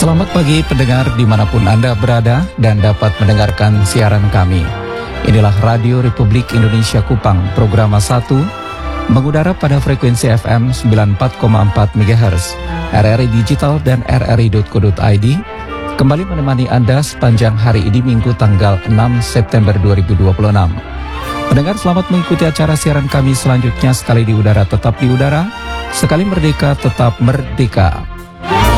Selamat pagi pendengar dimanapun Anda berada dan dapat mendengarkan siaran kami. Inilah Radio Republik Indonesia Kupang, Programa 1, mengudara pada frekuensi FM 94,4 MHz, RRI Digital dan rri.co.id, kembali menemani Anda sepanjang hari ini Minggu tanggal 6 September 2026. Pendengar, selamat mengikuti acara siaran kami selanjutnya. Sekali di udara tetap di udara, sekali merdeka tetap merdeka.